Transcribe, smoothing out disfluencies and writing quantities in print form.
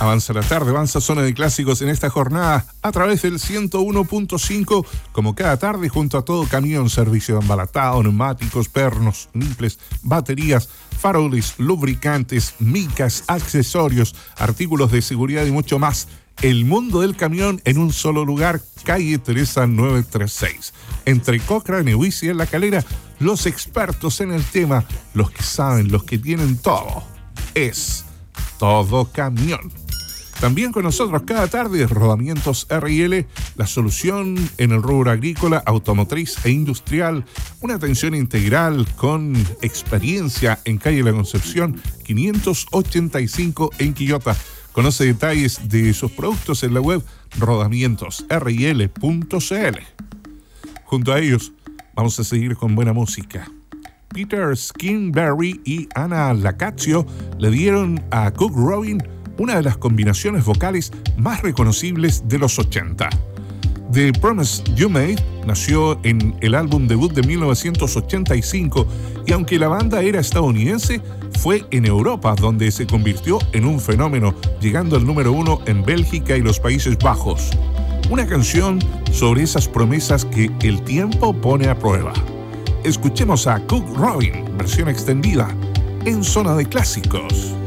Avanza la tarde, avanza Zona de Clásicos en esta jornada a través del 101.5, como cada tarde, junto a todo camión, servicio de embalatado, neumáticos, pernos, nipples, baterías, faroles, lubricantes, micas, accesorios, artículos de seguridad y mucho más. El mundo del camión en un solo lugar, calle Teresa 936. Entre Cochrane, Huici y La Calera, los expertos en el tema, los que saben, los que tienen todo. Es Todo Camión. También con nosotros cada tarde, Rodamientos R&L, la solución en el rubro agrícola, automotriz e industrial. Una atención integral con experiencia en calle La Concepción, 585 en Quillota. Conoce detalles de sus productos en la web rodamientosrl.cl. Junto a ellos, vamos a seguir con buena música. Peter Skinberry y Anna Lacazio le dieron a Cook Robin una de las combinaciones vocales más reconocibles de los 80. The Promise You Made nació en el álbum debut de 1985 y aunque la banda era estadounidense, fue en Europa donde se convirtió en un fenómeno, llegando al número 1 en Bélgica y los Países Bajos. Una canción sobre esas promesas que el tiempo pone a prueba. Escuchemos a Cook Robin, versión extendida, en Zona de Clásicos.